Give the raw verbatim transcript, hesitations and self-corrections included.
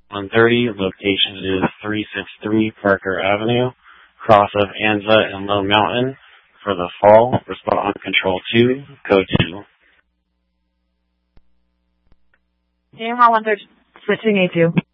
one thirty, location is three sixty-three Parker Avenue, cross of Anza and Low Mountain. For the fall, respond on control two, code two. Yamaha one thirty, switching A two.